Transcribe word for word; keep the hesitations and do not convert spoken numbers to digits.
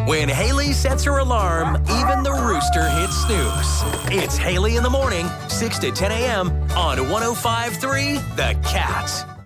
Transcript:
When Haley sets her alarm, even the rooster hits snooze. It's Haley in the morning, six to ten a.m. on one oh five point three The Cat.